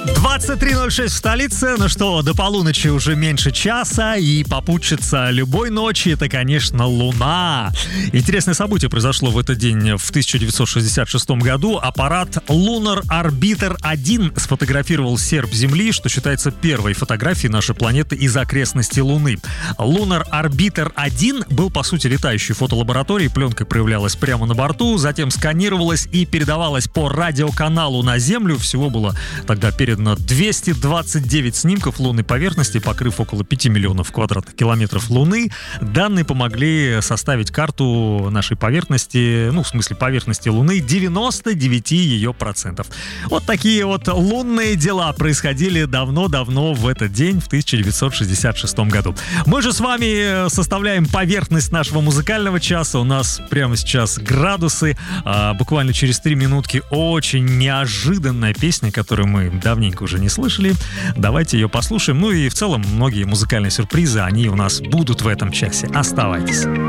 23:06 в столице. Ну что, до полуночи уже меньше часа, и попутчица любой ночи — это, конечно, Луна. Интересное событие произошло в этот день в 1966 году. Аппарат Lunar Orbiter 1 сфотографировал серп Земли, что считается первой фотографией нашей планеты из окрестностей Луны. Lunar Orbiter 1 был, по сути, летающей фотолабораторией. Пленка проявлялась прямо на борту, затем сканировалась и передавалась по радиоканалу на Землю. Всего было тогда передано 229 снимков лунной поверхности, покрыв около 5 миллионов квадратных километров Луны. Данные помогли составить карту нашей поверхности, в смысле поверхности Луны, 99 ее процентов. Вот такие вот лунные дела происходили давно-давно в этот день, в 1966 году. Мы же с вами составляем поверхность нашего музыкального часа. У нас прямо сейчас градусы. Буквально через 3 минутки очень неожиданная песня, которую мы давненько уже не слышали. Давайте ее послушаем. Ну и в целом многие музыкальные сюрпризы, они у нас будут в этом часе. Оставайтесь.